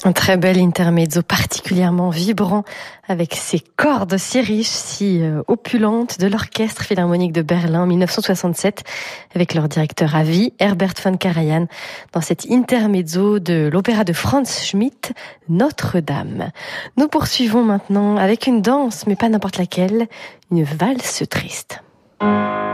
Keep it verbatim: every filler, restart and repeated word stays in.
Un très bel intermezzo, particulièrement vibrant, avec ses cordes si riches, si euh, opulentes, de l'Orchestre Philharmonique de Berlin en mille neuf cent soixante-sept, avec leur directeur à vie, Herbert von Karajan, dans cet intermezzo de l'opéra de Franz Schmidt, Notre-Dame. Nous poursuivons maintenant avec une danse, mais pas n'importe laquelle, une valse triste.